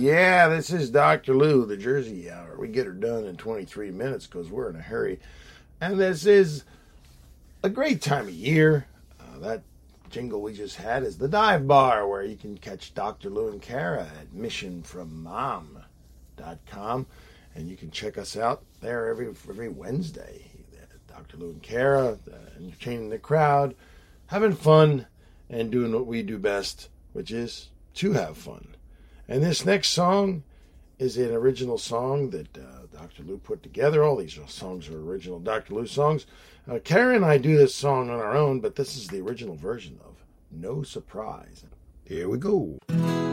Yeah, this is Dr. Lou, the Jersey Hour. We get her done in 23 minutes because we're in a hurry. And this is a great time of year. That jingle we just had is the Dive Bar, where you can catch Dr. Lou and Kara at missionfrommom.com. And you can check us out there every Wednesday. Dr. Lou and Kara, entertaining the crowd, having fun, and doing what we do best, which is to have fun. And this next song is an original song that Dr. Lou put together. All these songs are original Dr. Lou songs. Kara and I do this song on our own, but this is the original version of No Surprise. Here we go.